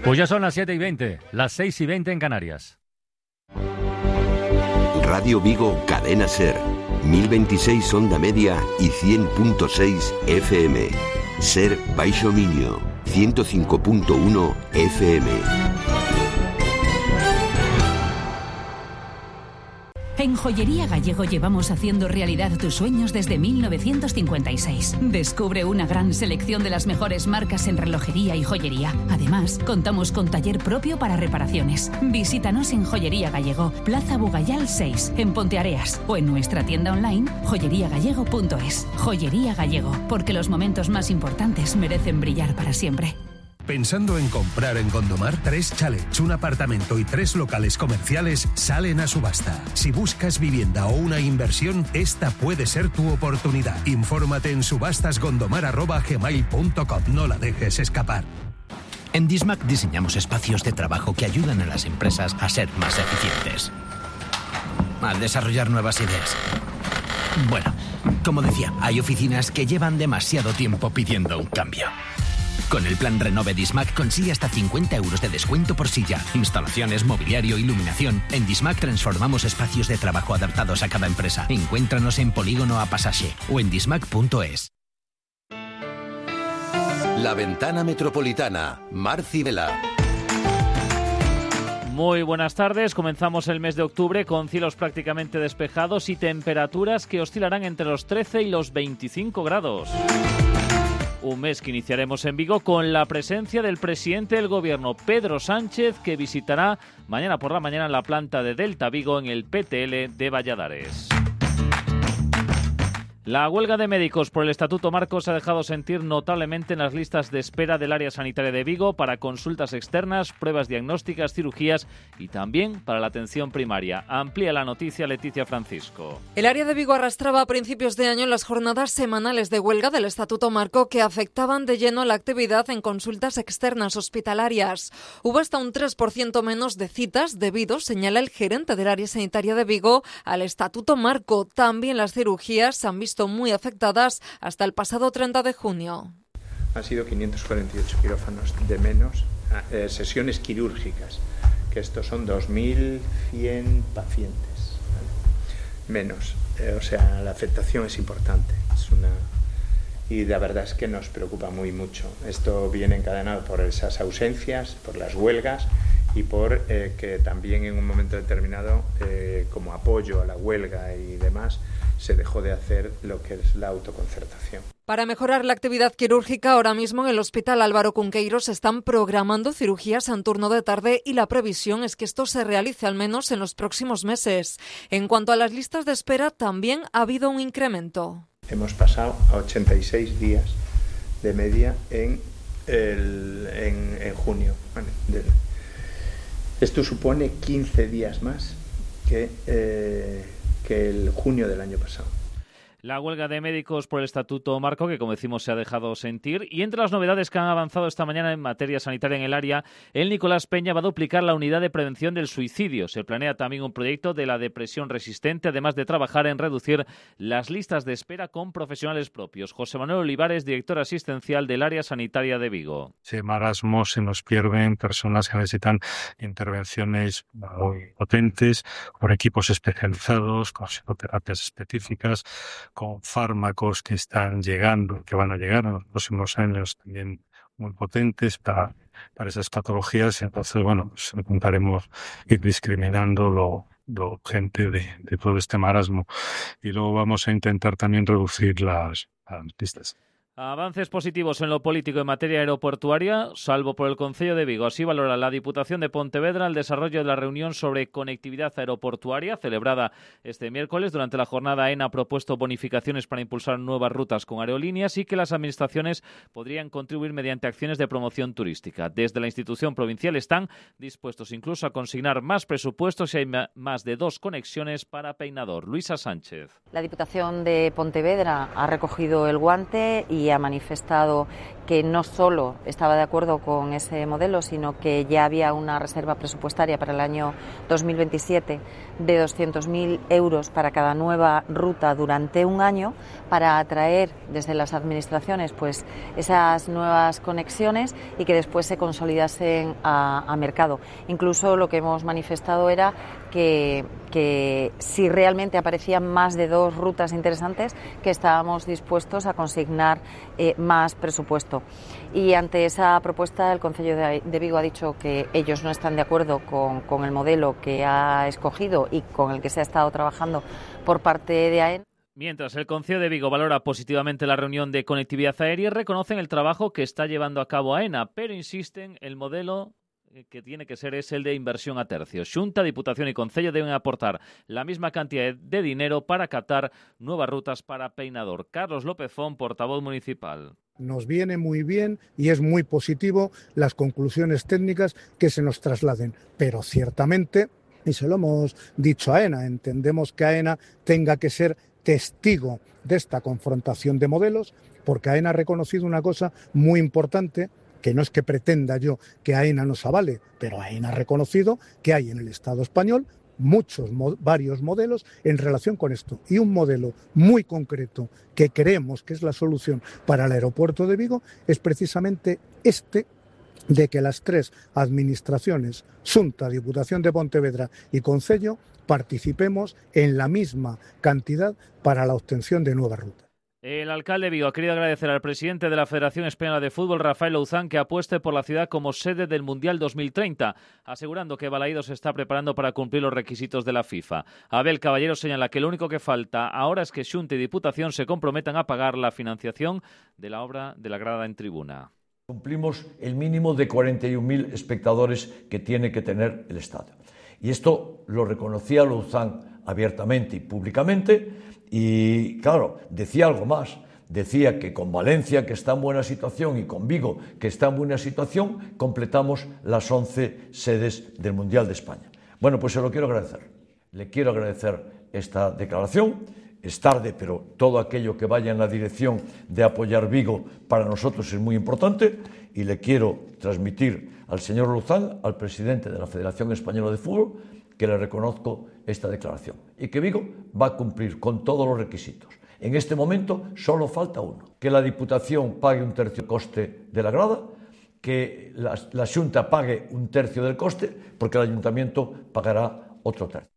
Pues ya son las 7:20, las 6:20 en Canarias. Radio Vigo, Cadena Ser, 1026 onda media y 100.6 FM. Ser Baixo Miño, 105.1 FM. En Joyería Gallego llevamos haciendo realidad tus sueños desde 1956. Descubre una gran selección de las mejores marcas en relojería y joyería. Además, contamos con taller propio para reparaciones. Visítanos en Joyería Gallego, Plaza Bugayal 6, en Ponteareas, o en nuestra tienda online joyeriagallego.es. Joyería Gallego, porque los momentos más importantes merecen brillar para siempre. ¿Pensando en comprar en Gondomar? 3 chalets, un apartamento y 3 locales comerciales salen a subasta. Si buscas vivienda o una inversión, esta puede ser tu oportunidad. Infórmate en subastasgondomar@gmail.com. No la dejes escapar. En Dismac diseñamos espacios de trabajo que ayudan a las empresas a ser más eficientes, al desarrollar nuevas ideas. Bueno, como decía, hay oficinas que llevan demasiado tiempo pidiendo un cambio. Con el plan Renove Dismac consigue hasta 50 euros de descuento por silla, instalaciones, mobiliario, iluminación. En Dismac transformamos espacios de trabajo adaptados a cada empresa. Encuéntranos en Polígono A Pasaje o en dismac.es. La Ventana Metropolitana, Marci Vela. Muy buenas tardes, comenzamos el mes de octubre con cielos prácticamente despejados y temperaturas que oscilarán entre los 13 y los 25 grados. Un mes que iniciaremos en Vigo con la presencia del presidente del Gobierno, Pedro Sánchez, que visitará mañana por la mañana la planta de Delta Vigo en el PTL de Valladares. La huelga de médicos por el Estatuto Marco se ha dejado sentir notablemente en las listas de espera del área sanitaria de Vigo para consultas externas, pruebas diagnósticas, cirugías y también para la atención primaria. Amplía la noticia Leticia Francisco. El área de Vigo arrastraba a principios de año las jornadas semanales de huelga del Estatuto Marco que afectaban de lleno la actividad en consultas externas hospitalarias. Hubo hasta un 3% menos de citas debido, señala el gerente del área sanitaria de Vigo, al Estatuto Marco. También las cirugías se han visto muy afectadas hasta el pasado 30 de junio. Han sido 548 quirófanos de menos, sesiones quirúrgicas, que estos son 2.100 pacientes, ¿vale? Menos. O sea, la afectación es importante. Y la verdad es que nos preocupa mucho. Esto viene encadenado por esas ausencias, por las huelgas y por que también en un momento determinado, como apoyo a la huelga y demás, se dejó de hacer lo que es la autoconcertación. Para mejorar la actividad quirúrgica, ahora mismo en el Hospital Álvaro Cunqueiro se están programando cirugías en turno de tarde y la previsión es que esto se realice al menos en los próximos meses. En cuanto a las listas de espera, también ha habido un incremento. Hemos pasado a 86 días de media en junio. Vale. Esto supone 15 días más que el junio del año pasado. La huelga de médicos por el Estatuto Marco, que como decimos se ha dejado sentir. Y entre las novedades que han avanzado esta mañana en materia sanitaria en el área, el Nicolás Peña va a duplicar la unidad de prevención del suicidio. Se planea también un proyecto de la depresión resistente, además de trabajar en reducir las listas de espera con profesionales propios. José Manuel Olivares, director asistencial del área sanitaria de Vigo. Ese marasmo se nos pierden personas que necesitan intervenciones muy potentes, por equipos especializados, con psicoterapias específicas, con fármacos que están llegando, que van a llegar en los próximos años también muy potentes para esas patologías. Entonces, bueno, pues intentaremos ir discriminando lo urgente de todo este marasmo. Y luego vamos a intentar también reducir las listas. Avances positivos en lo político en materia aeroportuaria, salvo por el Concello de Vigo. Así valora la Diputación de Pontevedra el desarrollo de la reunión sobre conectividad aeroportuaria, celebrada este miércoles. Durante la jornada, AENA ha propuesto bonificaciones para impulsar nuevas rutas con aerolíneas y que las administraciones podrían contribuir mediante acciones de promoción turística. Desde la institución provincial están dispuestos incluso a consignar más presupuestos si hay más de 2 conexiones para Peinador. Luisa Sánchez. La Diputación de Pontevedra ha recogido el guante y había manifestado que no solo estaba de acuerdo con ese modelo, sino que ya había una reserva presupuestaria para el año 2027 de 200.000 euros para cada nueva ruta durante un año, para atraer desde las administraciones pues esas nuevas conexiones y que después se consolidasen a mercado. Incluso lo que hemos manifestado era que si realmente aparecían más de 2 rutas interesantes, que estábamos dispuestos a consignar más presupuesto. Y ante esa propuesta, el Concello de Vigo ha dicho que ellos no están de acuerdo con el modelo que ha escogido y con el que se ha estado trabajando por parte de AENA. Mientras el Concello de Vigo valora positivamente la reunión de conectividad aérea, reconocen el trabajo que está llevando a cabo AENA, pero insisten el modelo que tiene que ser es el de inversión a tercios. Xunta, Diputación y Concello deben aportar la misma cantidad de dinero para captar nuevas rutas para Peinador. Carlos López Font, portavoz municipal. Nos viene muy bien y es muy positivo las conclusiones técnicas que se nos trasladen, pero ciertamente, y se lo hemos dicho a AENA, entendemos que AENA tenga que ser testigo de esta confrontación de modelos, porque AENA ha reconocido una cosa muy importante, que no es que pretenda yo que AENA nos avale, pero AENA ha reconocido que hay en el Estado español varios modelos en relación con esto. Y un modelo muy concreto que creemos que es la solución para el aeropuerto de Vigo es precisamente este, de que las 3 administraciones, Xunta, Diputación de Pontevedra y Concello, participemos en la misma cantidad para la obtención de nuevas rutas. El alcalde de Vigo ha querido agradecer al presidente de la Federación Española de Fútbol, Rafael Louzán, que apueste por la ciudad como sede del Mundial 2030, asegurando que Balaídos se está preparando para cumplir los requisitos de la FIFA. Abel Caballero señala que lo único que falta ahora es que Xunta y Diputación se comprometan a pagar la financiación de la obra de la grada en tribuna. Cumplimos el mínimo de 41.000 espectadores que tiene que tener el estadio. Y esto lo reconocía Louzán abiertamente y públicamente. Y claro, decía algo más, decía que con Valencia, que está en buena situación, y con Vigo, que está en buena situación, completamos las 11 sedes del Mundial de España. Bueno, pues se lo quiero agradecer. Le quiero agradecer esta declaración. Es tarde, pero todo aquello que vaya en la dirección de apoyar Vigo para nosotros es muy importante, y le quiero transmitir al señor Louzán, al presidente de la Federación Española de Fútbol, que le reconozco esta declaración y que Vigo va a cumplir con todos los requisitos. En este momento solo falta uno, que la Diputación pague 1/3 del coste de la grada, que la Xunta pague 1/3 del coste, porque el Ayuntamiento pagará otro 1/3.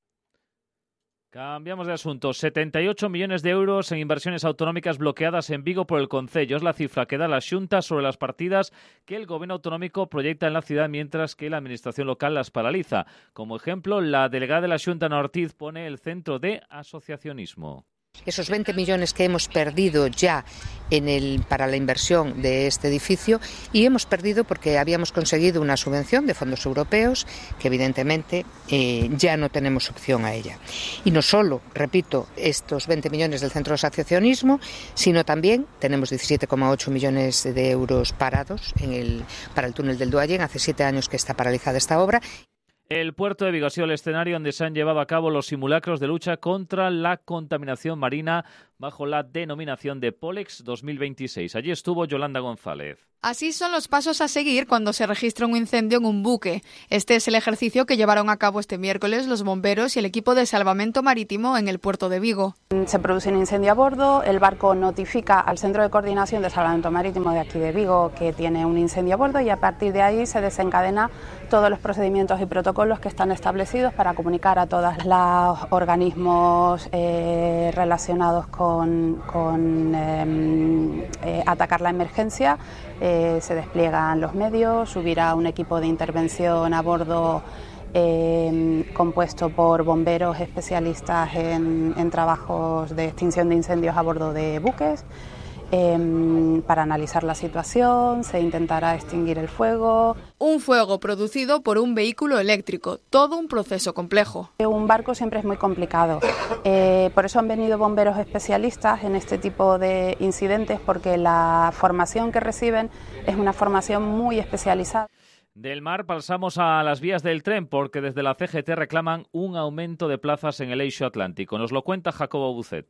Cambiamos de asunto. 78 millones de euros en inversiones autonómicas bloqueadas en Vigo por el Concello. Es la cifra que da la Xunta sobre las partidas que el Gobierno autonómico proyecta en la ciudad, mientras que la Administración local las paraliza. Como ejemplo, la delegada de la Xunta en Ortiz pone el centro de asociacionismo. Esos 20 millones que hemos perdido ya para la inversión de este edificio, y hemos perdido porque habíamos conseguido una subvención de fondos europeos que evidentemente ya no tenemos opción a ella. Y no solo, repito, estos 20 millones del centro de asociacionismo, sino también tenemos 17,8 millones de euros parados para el túnel del Duayen. Hace 7 años que está paralizada esta obra. El puerto de Vigo ha sido el escenario donde se han llevado a cabo los simulacros de lucha contra la contaminación marina bajo la denominación de Polex 2026. Allí estuvo Yolanda González. Así son los pasos a seguir cuando se registra un incendio en un buque. Este es el ejercicio que llevaron a cabo este miércoles los bomberos y el equipo de salvamento marítimo en el puerto de Vigo. Se produce un incendio a bordo, el barco notifica al Centro de Coordinación de Salvamento Marítimo de aquí de Vigo que tiene un incendio a bordo, y a partir de ahí se desencadena todos los procedimientos y protocolos que están establecidos para comunicar a todos los organismos relacionados con atacar la emergencia. Se despliegan los medios, subirá un equipo de intervención a bordo compuesto por bomberos especialistas en trabajos de extinción de incendios a bordo de buques. Para analizar la situación, se intentará extinguir el fuego. Un fuego producido por un vehículo eléctrico, todo un proceso complejo. Un barco siempre es muy complicado, por eso han venido bomberos especialistas en este tipo de incidentes, porque la formación que reciben es una formación muy especializada. Del mar pasamos a las vías del tren, porque desde la CGT reclaman un aumento de plazas en el eixo atlántico. Nos lo cuenta Jacobo Buceta.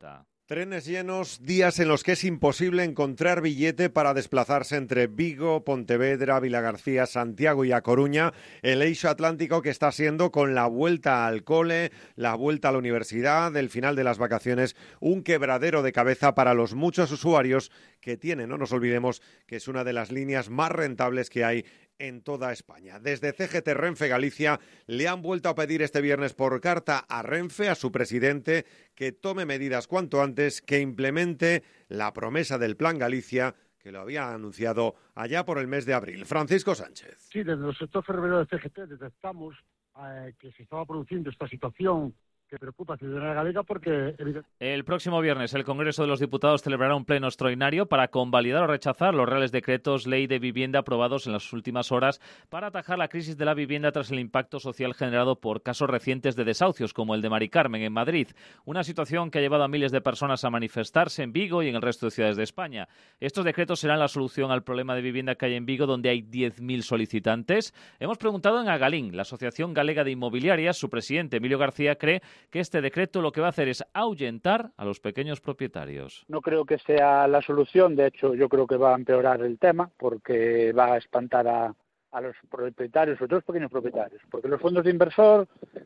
Trenes llenos, días en los que es imposible encontrar billete para desplazarse entre Vigo, Pontevedra, Vilagarcía, Santiago y A Coruña. El eixo atlántico que está siendo, con la vuelta al cole, la vuelta a la universidad, el final de las vacaciones, un quebradero de cabeza para los muchos usuarios que tienen. No nos olvidemos que es una de las líneas más rentables que hay en toda España. Desde CGT Renfe Galicia le han vuelto a pedir este viernes por carta a Renfe, a su presidente, que tome medidas cuanto antes, que implemente la promesa del Plan Galicia, que lo había anunciado allá por el mes de abril. Francisco Sánchez. Sí, desde el sector ferroviario de CGT detectamos que se estaba produciendo esta situación que preocupa a la ciudadanía galega porque... El próximo viernes el Congreso de los Diputados celebrará un pleno extraordinario para convalidar o rechazar los reales decretos ley de vivienda aprobados en las últimas horas para atajar la crisis de la vivienda tras el impacto social generado por casos recientes de desahucios como el de Mari Carmen en Madrid. Una situación que ha llevado a miles de personas a manifestarse en Vigo y en el resto de ciudades de España. Estos decretos serán la solución al problema de vivienda que hay en Vigo, donde hay 10.000 solicitantes. Hemos preguntado en Agalín, la Asociación Galega de Inmobiliarias. Su presidente, Emilio García, cree que este decreto lo que va a hacer es ahuyentar a los pequeños propietarios. No creo que sea la solución, de hecho yo creo que va a empeorar el tema porque va a espantar a los propietarios, sobre todo los pequeños propietarios, porque los fondos de inversor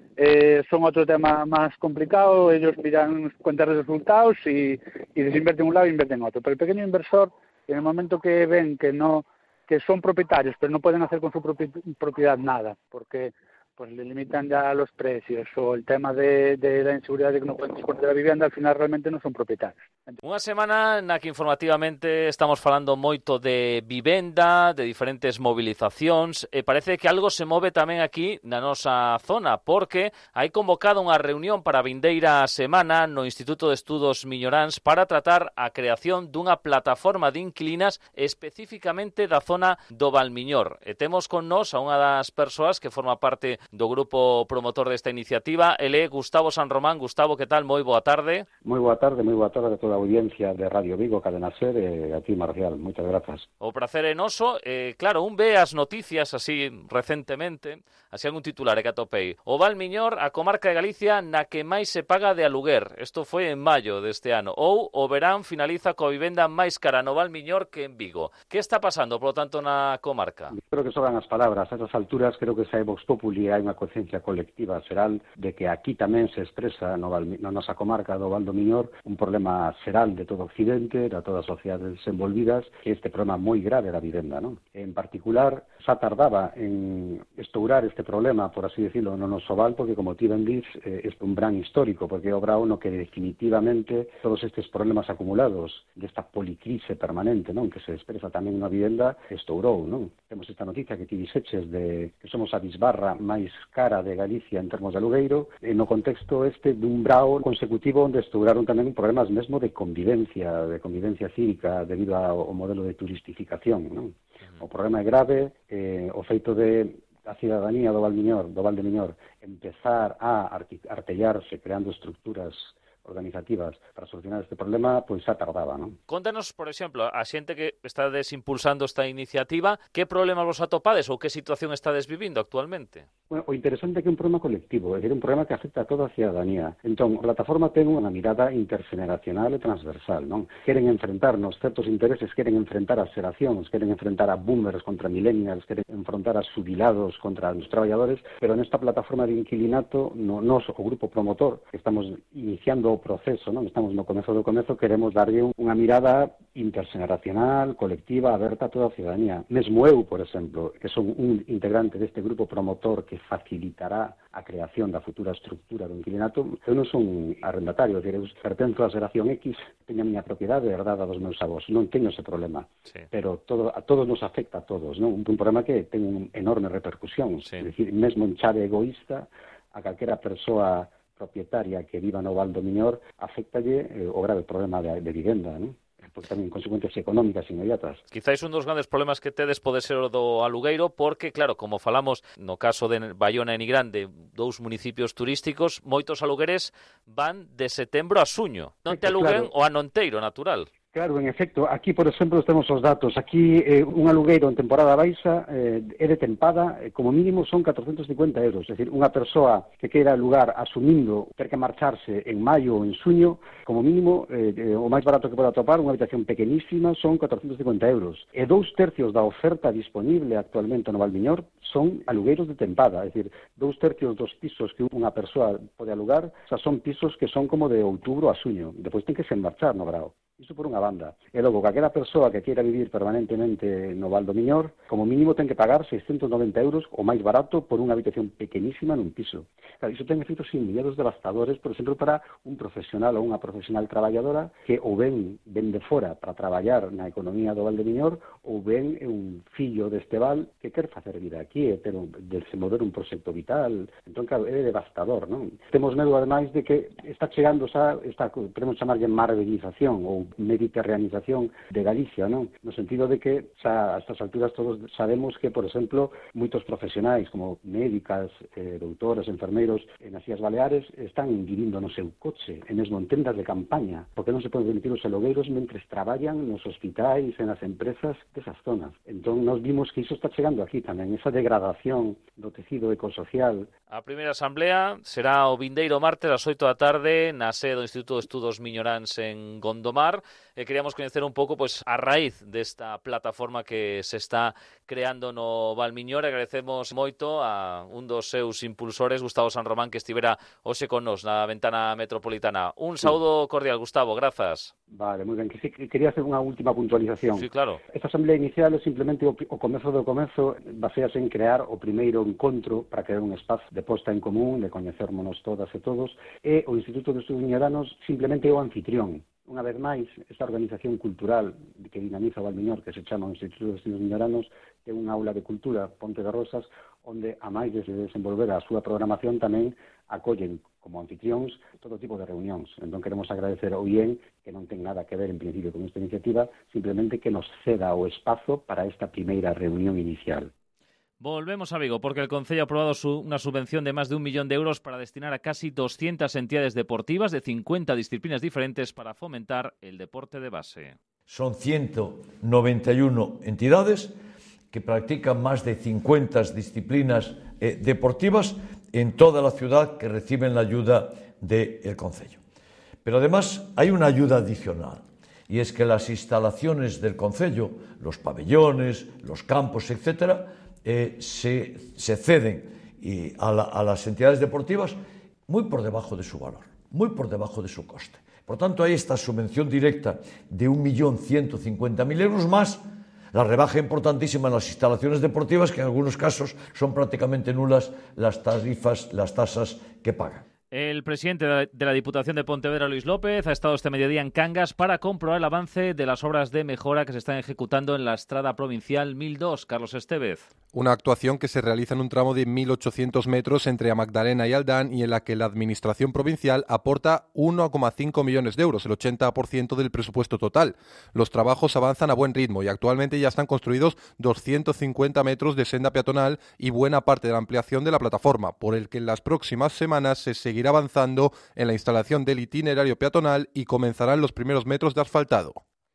son otro tema más complicado. Ellos miran cuentas de resultados y desinvierten un lado e invierten otro, pero el pequeño inversor, en el momento que ven que son propietarios pero no pueden hacer con su propiedad nada, porque pues le limitan ya los precios, o el tema de la inseguridad de que no pueden disponer de la vivienda, al final realmente non son propietarios. Unha semana na que informativamente estamos falando moito de vivenda, de diferentes movilizacións, e parece que algo se move tamén aquí na nosa zona, porque hai convocado unha reunión para a vindeira semana no Instituto de Estudos Miñoráns para tratar a creación dunha plataforma de inquilinas especificamente da zona do Valmiñor. E temos con nós a unha das persoas que forma parte do grupo promotor desta iniciativa. Ele é Gustavo San Román. Gustavo, que tal? Moi boa tarde. Moi boa tarde a toda a audiencia de Radio Vigo, Cadena Ser, e a ti, Marcial. Moitas grazas. O prazer é noso. Claro, un ve as noticias así recentemente, así algún titular que atopei. O Valmiñor, a comarca de Galicia na que máis se paga de aluguer. Isto foi en maio deste ano. Ou o verán finaliza coa vivenda máis cara no Valmiñor que en Vigo. Que está pasando, por lo tanto, na comarca? Creo que sobran as palabras. A esas alturas creo que xa é Vox Populi, hai unha conciencia colectiva xeral de que aquí tamén se expresa na nosa comarca do Val do Miñor un problema xeral de todo Occidente, de todas as sociedades desenvolvidas, que este problema moi grave da vivenda, non? En particular, xa tardaba en estourar este problema, por así decirlo, no noso Val, porque, como ti ben dis, é un gran histórico, porque é o brao no que definitivamente todos estes problemas acumulados desta policrise permanente, non, que se expresa tamén na vivenda, estourou, non? Temos esta noticia que ti dixeches de que somos a bisbarra máis cara de Galicia en termos de alugueiro, no contexto dun brao consecutivo onde estouraron tamén problemas mesmo de convivencia cívica debido ao modelo de turistificación, non? O problema é grave, o feito de a cidadanía do Val de Miñor empezar a artellarse creando estructuras organizativas para solucionar este problema, pois xa tardaba, non? Contanos, por exemplo, a xente que está desimpulsando esta iniciativa, que problemas vos atopades ou que situación estades vivindo actualmente? Bueno, o interesante é que é un problema colectivo, é un problema que afecta a toda a cidadanía. Entón, a plataforma ten unha mirada intergeneracional e transversal, non? Queren enfrentarnos certos intereses, queren enfrentar as xeracións, queren enfrentar a boomers contra millennials, queren enfrentar a xubilados contra os traballadores, pero nesta plataforma de inquilinato, nos, o grupo promotor, que estamos iniciando o proceso, non? Estamos no comezo do comezo, queremos darlle unha mirada intergeneracional, colectiva, aberta a toda a ciudadanía. Mesmo eu, por exemplo, que son un integrante deste grupo promotor que facilitará a creación da futura estructura do inquilinato, eu non son arrendatario, eu pertenzo á xeración X, teño a miña propiedade herdada dos meus avós, non teño ese problema, sí. Pero a todos nos afecta a todos, non? Un problema que ten unha enorme repercusión, sí. É dicir, mesmo en chave egoísta, a calquera persoa propietaria que viva no Val do Miñor, afectalle o grave problema de vivenda, non? Porque tamén consecuencias económicas inmediatas. Quizáis un dos grandes problemas que tedes pode ser o do alugueiro, porque, claro, como falamos no caso de Baiona e Nigrande, dous municipios turísticos, moitos alugueres van de setembro a suño. Non te aluguen, claro, o ano enteiro, natural. Claro, en efecto, aquí, por exemplo, temos os datos. Aquí, un alugueiro en temporada baixa é de tempada, como mínimo son 450 euros. É dicir, unha persoa que queira alugar asumindo ter que marcharse en maio ou en xuño, como mínimo, o máis barato que poda topar, unha habitación pequenísima, son 450 euros. E 2/3 da oferta disponible actualmente no Valmiñor son alugueiros de tempada. É dicir, 2/3 dos pisos que unha persoa pode alugar, son pisos que son como de outubro a xuño. Depois ten que se marchar no grao. Iso por unha banda. E logo, calquera persoa que queira vivir permanentemente no Val do Miñor, como mínimo ten que pagar 690 euros o máis barato por unha habitación pequenísima nun piso. Claro, iso ten efectos inmediatos devastadores, por exemplo, para un profesional ou unha profesional traballadora que ou ben de fora para traballar na economía do Val do Miñor ou ben é un fillo deste val que quer facer vida aquí e ter desenvolver un proxecto vital. Entón, claro, é devastador, non? Temos medo, ademais, de que está chegando podemos chamarlle marvelización ou mediterranización de Galicia, non? No sentido de que xa a estas alturas todos sabemos que, por exemplo, moitos profesionais como médicas, doutoras, enfermeiros nas Illas Baleares están vivindo no seu coche, e mesmo en tendas de campaña, porque non se poden permitir os alugueiros mentres traballan nos hospitais e nas empresas desas zonas. Entón, nos vimos que iso está chegando aquí tamén, esa degradación do tecido ecosocial. A primeira asamblea será o vindeiro martes ás 8 da tarde na sede do Instituto de Estudos Miñoráns en Gondomar. Queríamos coñecer un pouco a raíz desta plataforma que se está creando no Valmiñor. Agradecemos moito a un dos seus impulsores, Gustavo San Román, que estivera hoxe con nos na Ventana Metropolitana. Un saúdo cordial, Gustavo, grazas. Vale, moi ben. Quería hacer unha última puntualización. Sí, claro. Esta asamblea inicial é simplemente o comezo do comezo, basease en crear o primeiro encontro para crear un espazo de posta en común, de coñecermonos todas e todos, e o Instituto de Estudos Miñoranos simplemente é o anfitrión. Unha vez máis, esta organización cultural que dinamiza o Valmiñor, que se chama o Instituto de Estudos Miñoranos, é unha aula de cultura, Ponte de Rosas, onde, a máis de desenvolver a súa programación, tamén acollen como anfitrións todo tipo de reunións. Entón, queremos agradecer ao IEN, que non ten nada que ver en principio con esta iniciativa, simplemente que nos ceda o espazo para esta primeira reunión inicial. Volvemos a Vigo, porque el Concello ha aprobado una subvención de más de 1 millón de euros para destinar a casi 200 entidades deportivas de 50 disciplinas diferentes para fomentar el deporte de base. Son 191 entidades que practican más de 50 disciplinas deportivas en toda la ciudad que reciben la ayuda del Concello. Pero además hay una ayuda adicional, y es que las instalaciones del Concello, los pabellones, los campos, etcétera, se ceden a las entidades deportivas muy por debajo de su valor, muy por debajo de su coste. Por tanto, hay esta subvención directa de 1.150.000 euros más la rebaja importantísima en las instalaciones deportivas, que en algunos casos son prácticamente nulas las tasas que pagan. El presidente de la Diputación de Pontevedra, Luis López, ha estado este mediodía en Cangas para comprobar el avance de las obras de mejora que se están ejecutando en la Estrada Provincial 1002. Carlos Estevez. Una actuación que se realiza en un tramo de 1.800 metros entre A Magdalena y Aldán, y en la que la Administración Provincial aporta 1,5 millones de euros, el 80% del presupuesto total. Los trabajos avanzan a buen ritmo y actualmente ya están construidos 250 metros de senda peatonal y buena parte de la ampliación de la plataforma, por el que en las próximas semanas se seguirá avanzando en la instalación del itinerario peatonal y comenzarán los primeros metros de asfaltado.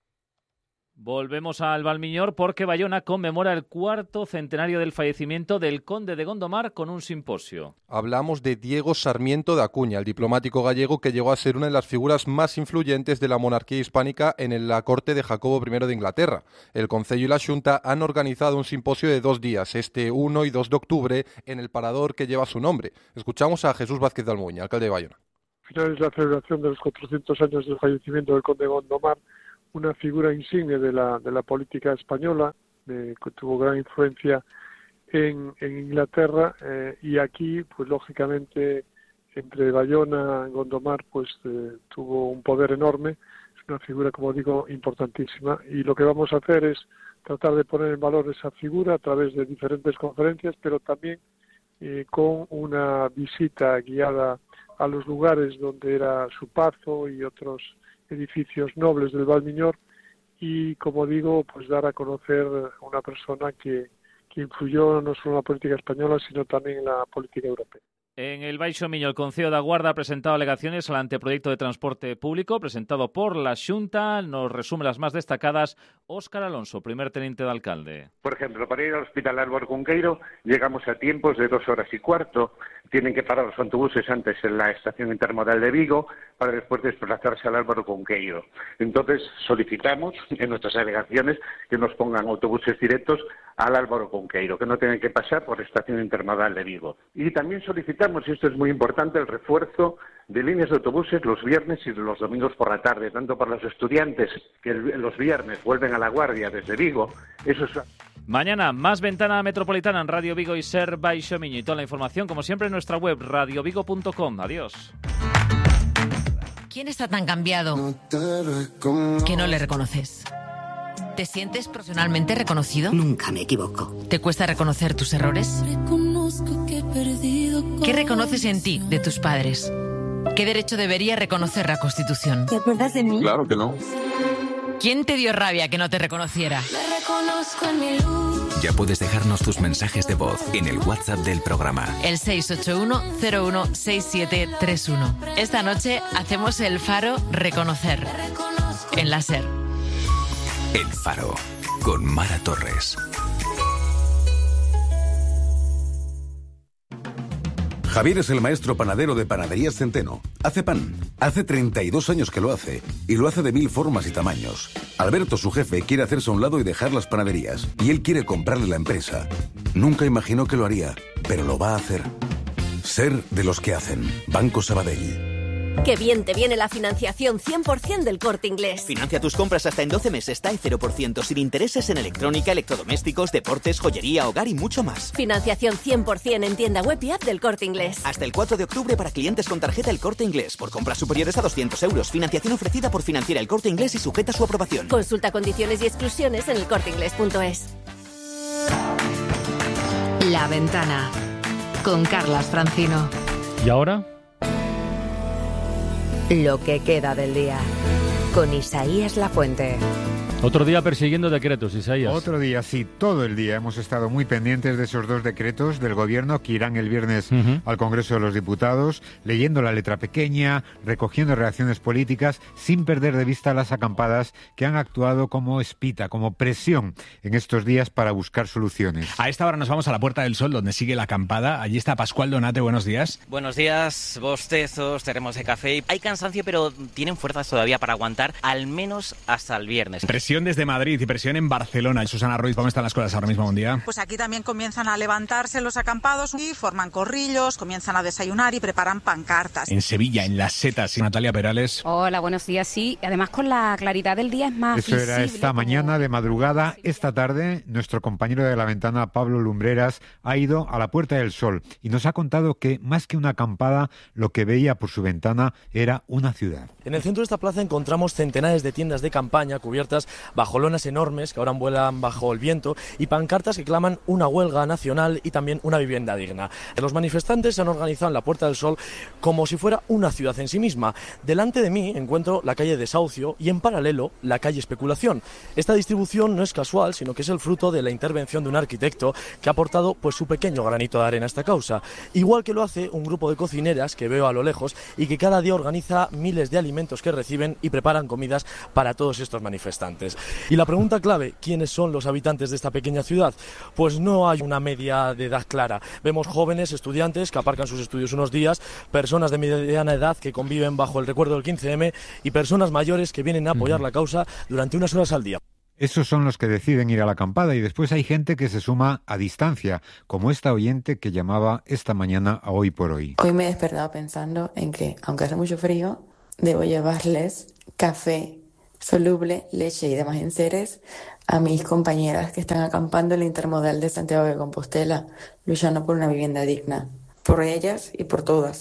Volvemos al Valmiñor porque Bayona conmemora el 4º centenario del fallecimiento del conde de Gondomar con un simposio. Hablamos de Diego Sarmiento de Acuña, el diplomático gallego que llegó a ser una de las figuras más influyentes de la monarquía hispánica en la corte de Jacobo I de Inglaterra. El Concello y la Xunta han organizado un simposio de 2 días, este 1 y 2 de octubre, en el parador que lleva su nombre. Escuchamos a Jesús Vázquez de Almuña, alcalde de Bayona. Al final es la celebración de los 400 años del fallecimiento del conde de Gondomar, una figura insigne de la política española, que tuvo gran influencia en Inglaterra, y aquí, pues lógicamente, entre Bayona y Gondomar, pues tuvo un poder enorme. Es una figura, como digo, importantísima, y lo que vamos a hacer es tratar de poner en valor esa figura a través de diferentes conferencias, pero también con una visita guiada a los lugares donde era su pazo y otros edificios nobles del Valmiñor, y, como digo, pues dar a conocer una persona que influyó no solo en la política española, sino también en la política europea. En el Baixo Miño, el Concello da Guarda ha presentado alegaciones al anteproyecto de transporte público presentado por la Xunta. Nos resume las más destacadas Óscar Alonso, primer teniente de alcalde. Por ejemplo, para ir al Hospital Álvaro Cunqueiro llegamos a tiempos de 2 horas y cuarto. Tienen que parar los autobuses antes en la estación intermodal de Vigo para después desplazarse al Álvaro Cunqueiro. Entonces solicitamos en nuestras alegaciones que nos pongan autobuses directos al Álvaro Cunqueiro, que no tengan que pasar por la estación intermodal de Vigo. Y también solicitamos, y esto es muy importante, el refuerzo de líneas de autobuses los viernes y los domingos por la tarde, tanto para los estudiantes que los viernes vuelven a La Guardia desde Vigo. Eso es... Mañana, más Ventana Metropolitana en Radio Vigo y Ser Baixo Miño. Y toda la información, como siempre, en nuestra web, radiovigo.com. Adiós. ¿Quién está tan cambiado que no le reconoces? ¿Te sientes profesionalmente reconocido? Nunca me equivoco. ¿Te cuesta reconocer tus errores? ¿Qué reconoces en ti de tus padres? ¿Qué derecho debería reconocer la Constitución? ¿Te acuerdas de mí? Claro que no. ¿Quién te dio rabia que no te reconociera? Me reconozco en mi luz. Ya puedes dejarnos tus mensajes de voz en el WhatsApp del programa. El 681-016731. Esta noche hacemos el Faro Reconocer. En la SER. El Faro, con Mara Torres. Javier es el maestro panadero de Panaderías Centeno. Hace pan. Hace 32 años que lo hace. Y lo hace de 1000 formas y tamaños. Alberto, su jefe, quiere hacerse a un lado y dejar las panaderías. Y él quiere comprarle la empresa. Nunca imaginó que lo haría, pero lo va a hacer. Ser de los que hacen. Banco Sabadell. ¡Qué bien te viene la financiación 100% del Corte Inglés! Financia tus compras hasta en 12 meses, TAE 0%, sin intereses en electrónica, electrodomésticos, deportes, joyería, hogar y mucho más. Financiación 100% en tienda web y app del Corte Inglés. Hasta el 4 de octubre para clientes con tarjeta El Corte Inglés. Por compras superiores a 200 euros. Financiación ofrecida por Financiera El Corte Inglés y sujeta a su aprobación. Consulta condiciones y exclusiones en elcorteinglés.es. La Ventana, con Carlas Francino. ¿Y ahora? Lo que queda del día, con Isaías Lafuente. Otro día persiguiendo decretos, Isaías. Otro día, sí, todo el día hemos estado muy pendientes de esos 2 decretos del Gobierno que irán el viernes al Congreso de los Diputados, leyendo la letra pequeña, recogiendo reacciones políticas, sin perder de vista las acampadas que han actuado como espita, como presión en estos días para buscar soluciones. A esta hora nos vamos a la Puerta del Sol, donde sigue la acampada. Allí está Pascual Donate, buenos días. Buenos días, bostezos, termos de café. Hay cansancio, pero tienen fuerzas todavía para aguantar, al menos hasta el viernes. Presión desde Madrid y presión en Barcelona. Susana Ruiz, ¿cómo están las cosas ahora mismo? Buen día. Pues aquí también comienzan a levantarse los acampados y forman corrillos, comienzan a desayunar y preparan pancartas. En Sevilla, en Las Setas, Natalia Perales. Hola, buenos días. Sí, además con la claridad del día es más Eso visible. Era esta mañana de madrugada. Esta tarde, nuestro compañero de La Ventana, Pablo Lumbreras, ha ido a la Puerta del Sol y nos ha contado que, más que una acampada, lo que veía por su ventana era una ciudad. En el centro de esta plaza encontramos centenares de tiendas de campaña cubiertas bajo lonas enormes que ahora vuelan bajo el viento y pancartas que claman una huelga nacional y también una vivienda digna. Los manifestantes se han organizado en la Puerta del Sol como si fuera una ciudad en sí misma. Delante de mí encuentro la calle Desahucio y en paralelo la calle Especulación. Esta distribución no es casual, sino que es el fruto de la intervención de un arquitecto que ha aportado pues su pequeño granito de arena a esta causa. Igual que lo hace un grupo de cocineras que veo a lo lejos y que cada día organiza miles de alimentos que reciben y preparan comidas para todos estos manifestantes. Y la pregunta clave, ¿quiénes son los habitantes de esta pequeña ciudad? Pues no hay una media de edad clara. Vemos jóvenes, estudiantes que aparcan sus estudios unos días, personas de mediana edad que conviven bajo el recuerdo del 15M y personas mayores que vienen a apoyar la causa durante unas horas al día. Esos son los que deciden ir a la acampada y después hay gente que se suma a distancia, como esta oyente que llamaba esta mañana a Hoy por Hoy. Hoy me he despertado pensando en que, aunque hace mucho frío, debo llevarles café soluble, leche y demás enseres a mis compañeras que están acampando en el intermodal de Santiago de Compostela, luchando por una vivienda digna, por ellas y por todas.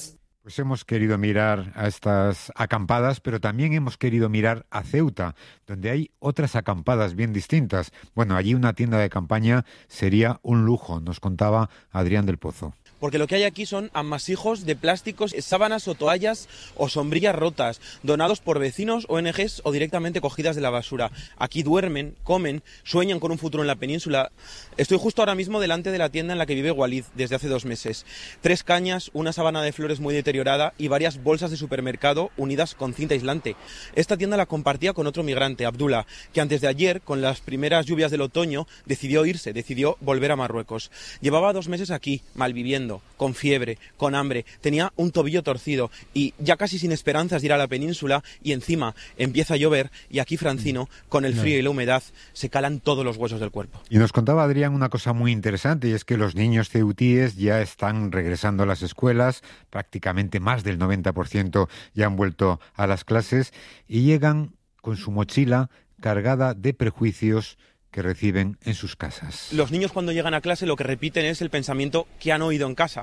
Pues hemos querido mirar a estas acampadas, pero también hemos querido mirar a Ceuta, donde hay otras acampadas bien distintas. Bueno, allí una tienda de campaña sería un lujo, nos contaba Adrián del Pozo. Porque lo que hay aquí son amasijos de plásticos, sábanas o toallas o sombrillas rotas, donados por vecinos, ONGs o directamente cogidas de la basura. Aquí duermen, comen, sueñan con un futuro en la península. Estoy justo ahora mismo delante de la tienda en la que vive Walid desde hace 2 meses. 3 cañas, una sábana de flores muy deteriorada y varias bolsas de supermercado unidas con cinta aislante. Esta tienda la compartía con otro migrante, Abdullah, que antes de ayer, con las primeras lluvias del otoño, decidió irse, decidió volver a Marruecos. Llevaba 2 meses aquí, malviviendo, con fiebre, con hambre, tenía un tobillo torcido y ya casi sin esperanzas de ir a la península, y encima empieza a llover y aquí Francino, con el frío y la humedad, se calan todos los huesos del cuerpo. Y nos contaba Adrián una cosa muy interesante, y es que los niños ceutíes ya están regresando a las escuelas, prácticamente más del 90% ya han vuelto a las clases y llegan con su mochila cargada de prejuicios que reciben en sus casas. Los niños cuando llegan a clase lo que repiten es el pensamiento que han oído en casa.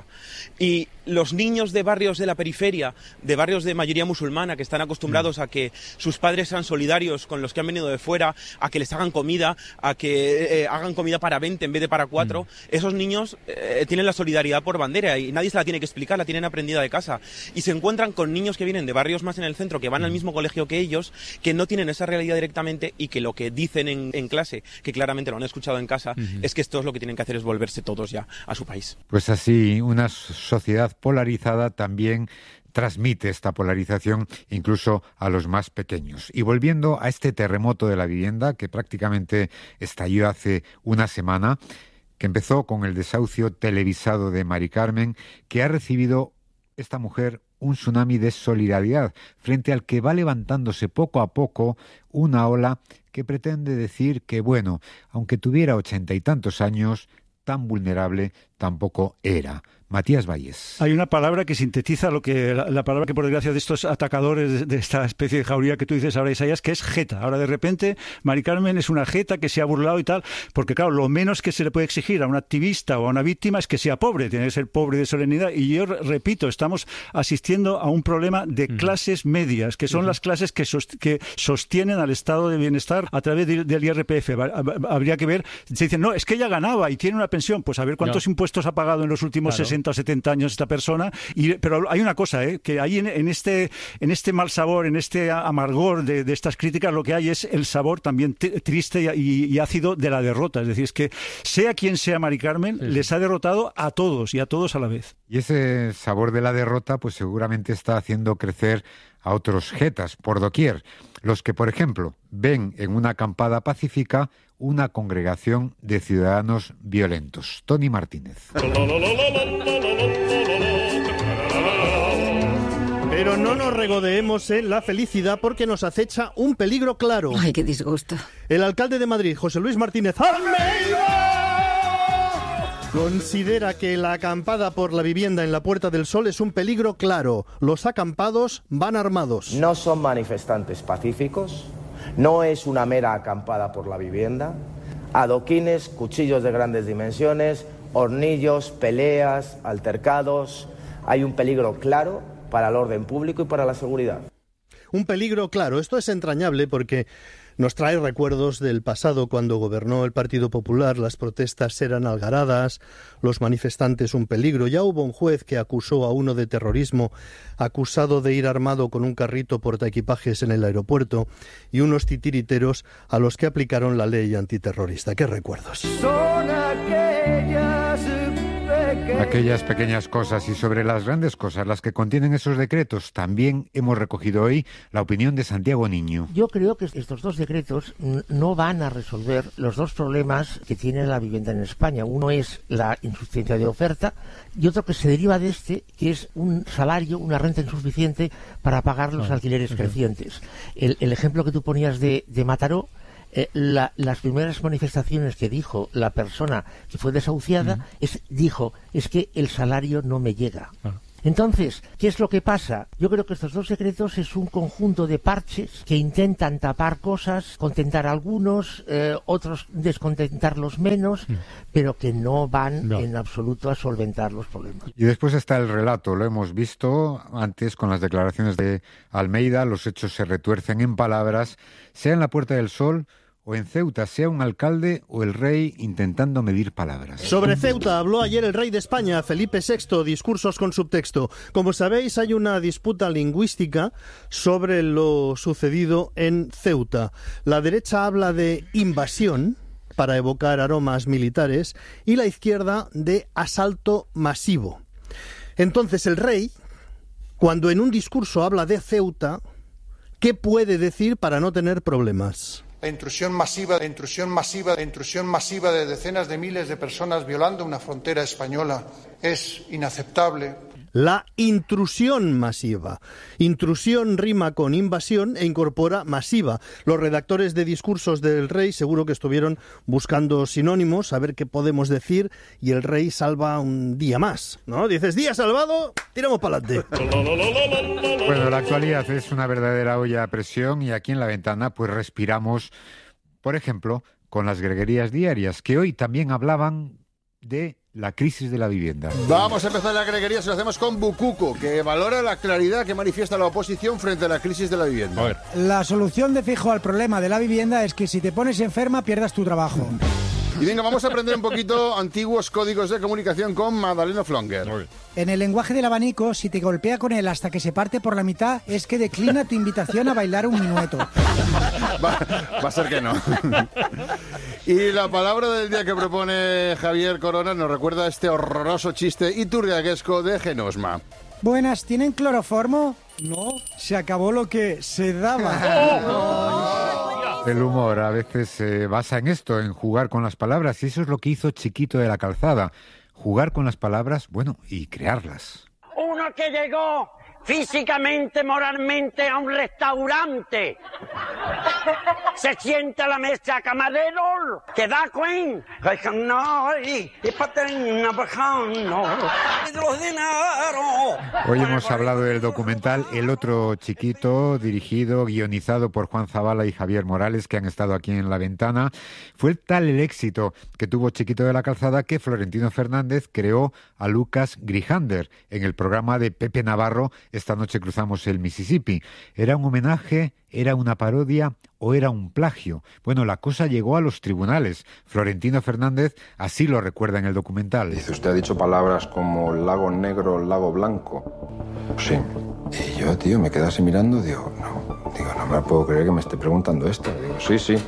Y los niños de barrios de la periferia, de barrios de mayoría musulmana, que están acostumbrados a que sus padres sean solidarios con los que han venido de fuera, a que les hagan comida, a que hagan comida para 20 en vez de para 4, esos niños tienen la solidaridad por bandera y nadie se la tiene que explicar, la tienen aprendida de casa. Y se encuentran con niños que vienen de barrios más en el centro, que van al mismo colegio que ellos, que no tienen esa realidad directamente y que lo que dicen en clase, que claramente lo han escuchado en casa, es que esto es lo que tienen que hacer, es volverse todos ya a su país. Pues así, una sociedad polarizada también transmite esta polarización incluso a los más pequeños. Y volviendo a este terremoto de la vivienda, que prácticamente estalló hace una semana, que empezó con el desahucio televisado de Mari Carmen, que ha recibido esta mujer un tsunami de solidaridad, frente al que va levantándose poco a poco una ola que pretende decir que, bueno, aunque tuviera 80 y tantos años, tan vulnerable tampoco era. Matías Valles. Hay una palabra que sintetiza lo que la palabra que, por desgracia, de estos atacadores de esta especie de jauría que tú dices ahora, Isaías, que es jeta. Ahora, de repente, Mari Carmen es una jeta que se ha burlado y tal, porque, claro, lo menos que se le puede exigir a un activista o a una víctima es que sea pobre, tiene que ser pobre de solemnidad. Y yo repito, estamos asistiendo a un problema de clases medias, que son las clases que sostienen al estado de bienestar a través del IRPF. Habría que ver, se dicen, no, es que ella ganaba y tiene una pensión, pues a ver cuántos impuestos ha pagado en los últimos 60 o 70 años esta persona, pero hay una cosa, que ahí en este mal sabor, en este amargor de estas críticas, lo que hay es el sabor también triste y ácido de la derrota. Es decir, es que sea quien sea Mari Carmen, les ha derrotado a todos y a todos a la vez. Y ese sabor de la derrota pues seguramente está haciendo crecer a otros jetas por doquier, los que, por ejemplo, ven en una acampada pacífica una congregación de ciudadanos violentos. Tony Martínez. Pero no nos regodeemos en la felicidad porque nos acecha un peligro claro. Ay, qué disgusto. El alcalde de Madrid, José Luis Martínez Almeida, considera que la acampada por la vivienda en la Puerta del Sol es un peligro claro. Los acampados van armados. No son manifestantes pacíficos, no es una mera acampada por la vivienda. Adoquines, cuchillos de grandes dimensiones, hornillos, peleas, altercados. Hay un peligro claro para el orden público y para la seguridad. Un peligro claro. Esto es entrañable porque nos trae recuerdos del pasado cuando gobernó el Partido Popular, las protestas eran algaradas, los manifestantes un peligro. Ya hubo un juez que acusó a uno de terrorismo, acusado de ir armado con un carrito portaequipajes en el aeropuerto, y unos titiriteros a los que aplicaron la ley antiterrorista. ¡Qué recuerdos! Son aquellas pequeñas cosas, y sobre las grandes cosas, las que contienen esos decretos, también hemos recogido hoy la opinión de Santiago Niño. Yo creo que estos dos decretos no van a resolver los dos problemas que tiene la vivienda en España. Uno es la insuficiencia de oferta y otro que se deriva de este, que es un salario, una renta insuficiente para pagar los alquileres crecientes. El ejemplo que tú ponías de Mataró, las primeras manifestaciones que dijo la persona que fue desahuciada, dijo, es que el salario no me llega. Entonces, ¿qué es lo que pasa? Yo creo que estos dos decretos es un conjunto de parches que intentan tapar cosas, contentar a algunos, otros descontentarlos menos, pero que no van en absoluto a solventar los problemas. Y después está el relato, lo hemos visto antes con las declaraciones de Almeida, los hechos se retuercen en palabras, sea en la Puerta del Sol o en Ceuta, sea un alcalde o el rey intentando medir palabras. Sobre Ceuta habló ayer el rey de España, Felipe VI, discursos con subtexto. Como sabéis, hay una disputa lingüística sobre lo sucedido en Ceuta. La derecha habla de invasión, para evocar aromas militares, y la izquierda de asalto masivo. Entonces el rey, cuando en un discurso habla de Ceuta, ¿qué puede decir para no tener problemas? La intrusión masiva de decenas de miles de personas violando una frontera española es inaceptable. La intrusión masiva. Intrusión rima con invasión e incorpora masiva. Los redactores de discursos del rey seguro que estuvieron buscando sinónimos, a ver qué podemos decir, y el rey salva un día más, ¿no? Dices, día salvado, tiramos para adelante. Bueno, la actualidad es una verdadera olla a presión y aquí en La Ventana pues respiramos, por ejemplo, con las greguerías diarias, que hoy también hablaban de la crisis de la vivienda. Vamos a empezar la greguería, se lo hacemos con Bucuco, que valora la claridad que manifiesta la oposición frente a la crisis de la vivienda. A ver. La solución de fijo al problema de la vivienda es que si te pones enferma pierdas tu trabajo. Y venga, vamos a aprender un poquito antiguos códigos de comunicación con Madalena Flonger. En el lenguaje del abanico, si te golpea con él hasta que se parte por la mitad, es que declina tu invitación a bailar un minueto. Va a ser que no. Y la palabra del día que propone Javier Corona nos recuerda este horroroso chiste iturriaguesco de Genosma. Buenas, ¿tienen cloroformo? No, se acabó lo que se daba. El humor a veces se basa en esto, en jugar con las palabras, y eso es lo que hizo Chiquito de la Calzada. Jugar con las palabras, bueno, y crearlas. Uno que llegó físicamente, moralmente a un restaurante. Se sienta a la mesa, camarero, que da cuenta. Hoy hemos hablado del documental El otro chiquito, dirigido, guionizado por Juan Zabala y Javier Morales, que han estado aquí en La Ventana. Fue tal el éxito que tuvo Chiquito de la Calzada que Florentino Fernández creó a Lucas Grijander en el programa de Pepe Navarro, Esta noche cruzamos el Mississippi. ¿Era un homenaje? ¿Era una parodia? ¿O era un plagio? Bueno, la cosa llegó a los tribunales. Florentino Fernández así lo recuerda en el documental. Dice, usted ha dicho palabras como lago negro, lago blanco. Sí. Y yo, tío, me quedé así mirando, digo, no me puedo creer que me esté preguntando esto. Digo, sí.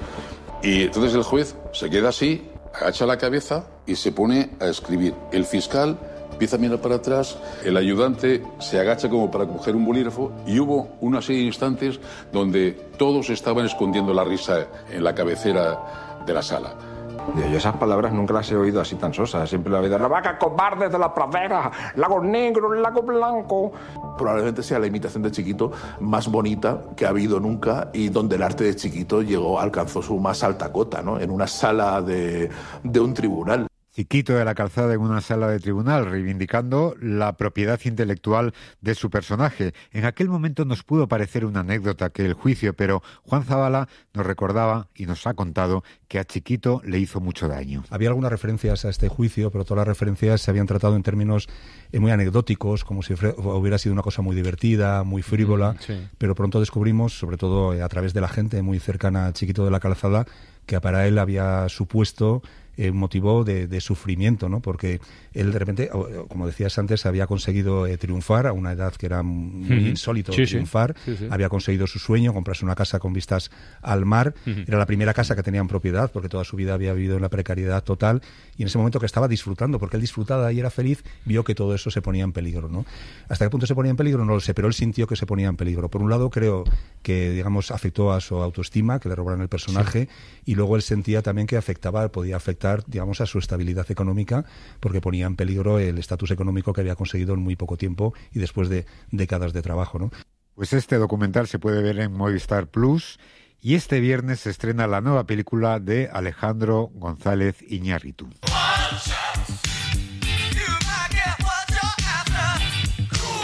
Y entonces el juez se queda así, agacha la cabeza y se pone a escribir. El fiscal empieza a mirar para atrás, el ayudante se agacha como para coger un bolígrafo y hubo una serie de instantes donde todos estaban escondiendo la risa en la cabecera de la sala. Yo esas palabras nunca las he oído así tan sosas, siempre la he oído, la vaca cobarde de la pradera, lago negro, lago blanco. Probablemente sea la imitación de Chiquito más bonita que ha habido nunca y donde el arte de Chiquito alcanzó su más alta cota, ¿no? En una sala de un tribunal. Chiquito de la Calzada en una sala de tribunal, reivindicando la propiedad intelectual de su personaje. En aquel momento nos pudo parecer una anécdota que el juicio, pero Juan Zabala nos recordaba y nos ha contado que a Chiquito le hizo mucho daño. Había algunas referencias a este juicio, pero todas las referencias se habían tratado en términos muy anecdóticos, como si hubiera sido una cosa muy divertida, muy frívola, pero pronto descubrimos, sobre todo a través de la gente muy cercana a Chiquito de la Calzada, que para él había supuesto motivo de sufrimiento, ¿no? Porque él de repente, como decías antes, había conseguido triunfar a una edad que era muy insólito triunfar, había conseguido su sueño, comprarse una casa con vistas al mar, era la primera casa que tenía en propiedad, porque toda su vida había vivido en la precariedad total, y en ese momento que estaba disfrutando, porque él disfrutaba y era feliz, vio que todo eso se ponía en peligro, ¿no? ¿Hasta qué punto se ponía en peligro? No lo sé, pero él sintió que se ponía en peligro. Por un lado, creo que, digamos, afectó a su autoestima, que le robaran el personaje, y luego él sentía también que podía afectar, digamos, a su estabilidad económica, porque ponía en peligro el estatus económico que había conseguido en muy poco tiempo y después de décadas de trabajo, ¿no? Pues este documental se puede ver en Movistar Plus y este viernes se estrena la nueva película de Alejandro González Iñárritu.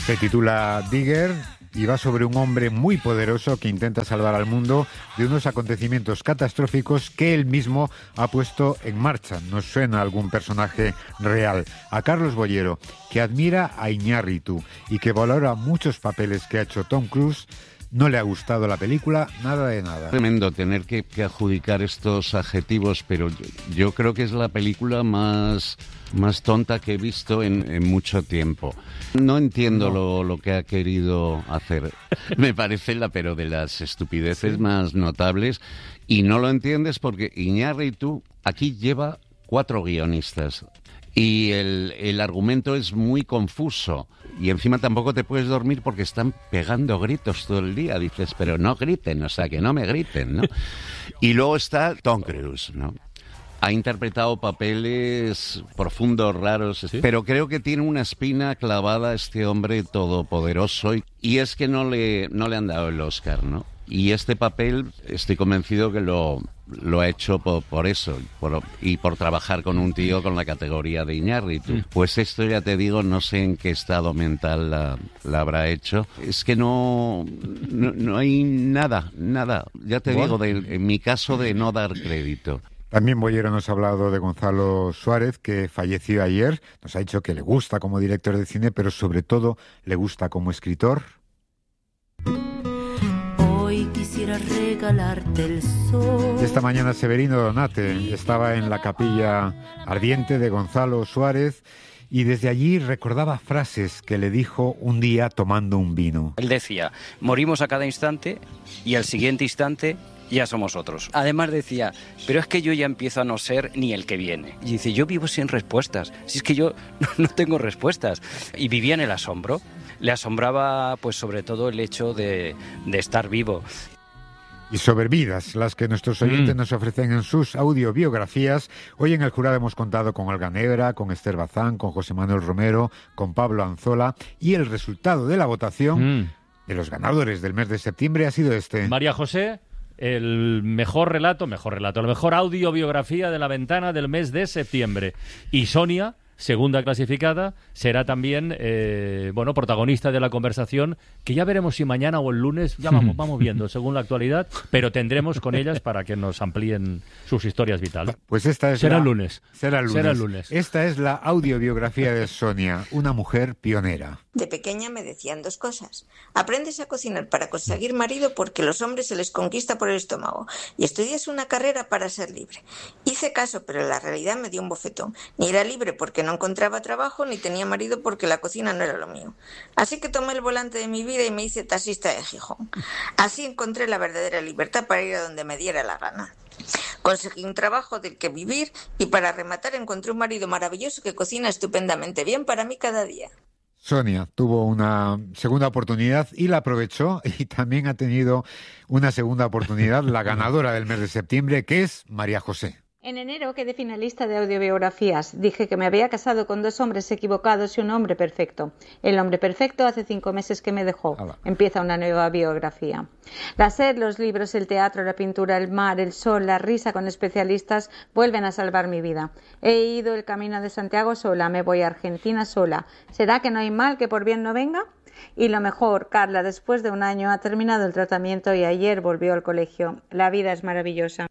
Se titula Digger y va sobre un hombre muy poderoso que intenta salvar al mundo de unos acontecimientos catastróficos que él mismo ha puesto en marcha. Nos suena algún personaje real. A Carlos Bollero, que admira a Iñárritu y que valora muchos papeles que ha hecho Tom Cruise, no le ha gustado la película, nada de nada. Tremendo tener que adjudicar estos adjetivos, pero yo creo que es la película más tonta que he visto en mucho tiempo. No entiendo lo que ha querido hacer. Me parece pero de las estupideces más notables, y no lo entiendes porque Iñárritu aquí lleva 4 guionistas. Y el argumento es muy confuso. Y encima tampoco te puedes dormir porque están pegando gritos todo el día. Dices, pero no griten, o sea, que no me griten, ¿no? Y luego está Tom Cruise, ¿no? Ha interpretado papeles profundos, raros, ¿sí? Pero creo que tiene una espina clavada este hombre todopoderoso. Y es que no le han dado el Oscar, ¿no? Y este papel estoy convencido que lo ha hecho por eso, por trabajar con un tío con la categoría de Iñárritu. Pues esto, ya te digo, no sé en qué estado mental la habrá hecho. Es que no hay nada. Ya te digo, en mi caso, de no dar crédito. También Bollero nos ha hablado de Gonzalo Suárez, que falleció ayer. Nos ha dicho que le gusta como director de cine, pero sobre todo le gusta como escritor. Quisiera regalarte el sol. Esta mañana Severino Donate estaba en la capilla ardiente de Gonzalo Suárez y desde allí recordaba frases que le dijo un día tomando un vino. Él decía, morimos a cada instante y al siguiente instante ya somos otros. Además decía, pero es que yo ya empiezo a no ser ni el que viene. Y dice, yo vivo sin respuestas, si es que yo no tengo respuestas. Y vivía en el asombro. Le asombraba, pues, sobre todo el hecho de estar vivo. Y sobrevidas las que nuestros oyentes nos ofrecen en sus audiobiografías. Hoy en El Jurado hemos contado con Olga Negra, con Esther Bazán, con José Manuel Romero, con Pablo Anzola, y el resultado de la votación de los ganadores del mes de septiembre ha sido este. María José, el mejor relato, la mejor audiobiografía de La Ventana del mes de septiembre. Y Sonia, segunda clasificada, será también protagonista de la conversación, que ya veremos si mañana o el lunes, ya vamos viendo según la actualidad, pero tendremos con ellas para que nos amplíen sus historias vitales. Pues esta es Será el lunes. Esta es la audiobiografía de Sonia, una mujer pionera. De pequeña me decían 2 cosas. Aprendes a cocinar para conseguir marido porque los hombres se les conquista por el estómago, y estudias una carrera para ser libre. Hice caso, pero la realidad me dio un bofetón. Ni era libre porque no encontraba trabajo, ni tenía marido porque la cocina no era lo mío. Así que tomé el volante de mi vida y me hice taxista de Gijón. Así encontré la verdadera libertad para ir a donde me diera la gana. Conseguí un trabajo del que vivir y, para rematar, encontré un marido maravilloso que cocina estupendamente bien para mí cada día. Sonia tuvo una segunda oportunidad y la aprovechó, y también ha tenido una segunda oportunidad la ganadora del mes de septiembre, que es María José. En enero quedé finalista de audiobiografías. Dije que me había casado con 2 hombres equivocados y un hombre perfecto. El hombre perfecto hace 5 meses que me dejó. Empieza una nueva biografía. La sed, los libros, el teatro, la pintura, el mar, el sol, la risa con especialistas vuelven a salvar mi vida. He ido el camino de Santiago sola, me voy a Argentina sola. ¿Será que no hay mal que por bien no venga? Y lo mejor, Carla, después de un año ha terminado el tratamiento y ayer volvió al colegio. La vida es maravillosa.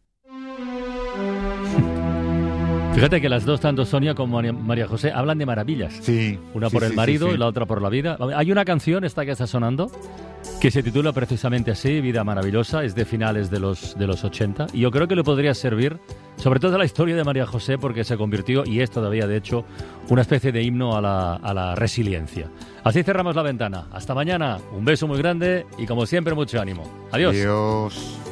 Fíjate que las dos, tanto Sonia como María José, hablan de maravillas. Sí. Una por el marido y la otra por la vida. Hay una canción, esta que está sonando, que se titula precisamente así, Vida Maravillosa, es de finales de los 80. Y yo creo que le podría servir, sobre todo a la historia de María José, porque se convirtió, y es todavía de hecho, una especie de himno a la resiliencia. Así cerramos La Ventana. Hasta mañana. Un beso muy grande y, como siempre, mucho ánimo. Adiós. Adiós.